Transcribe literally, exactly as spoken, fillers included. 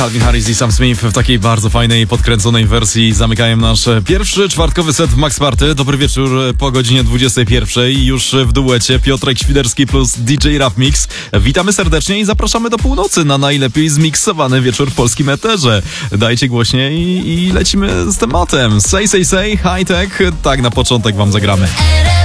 Calvin Harris i Sam Smith w takiej bardzo fajnej, podkręconej wersji zamykają nasz pierwszy czwartkowy set w Max Party. Dobry wieczór po godzinie dwudziestej pierwszej. Już w duecie Piotrek Świderski plus D J Rap Mix. Witamy serdecznie i zapraszamy do północy na najlepiej zmiksowany wieczór w polskim eterze. Dajcie głośniej i, i lecimy z tematem. Say, say, say, high tech. Tak na początek wam zagramy.